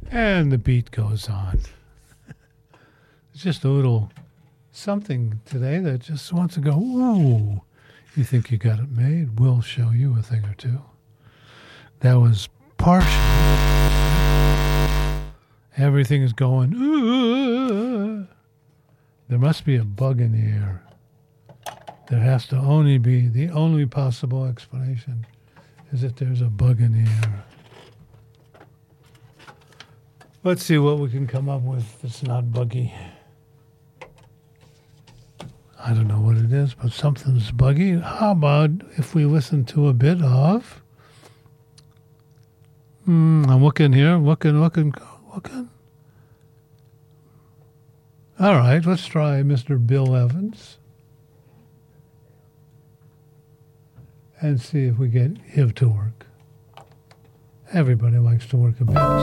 And the beat goes on. It's just a little something today that just wants to go, ooh. You think you got it made? We'll show you a thing or two. That was partial. Everything is going, ooh. There must be a bug in the air. There has to only be, the only possible explanation is that there's a bug in the air. Let's see what we can come up with that's not buggy. I don't know what it is, but something's buggy. How about if we listen to a bit of... I'm looking here, looking. All right, let's try Mr. Bill Evans. And see if we get him to work. Everybody likes to work a bit.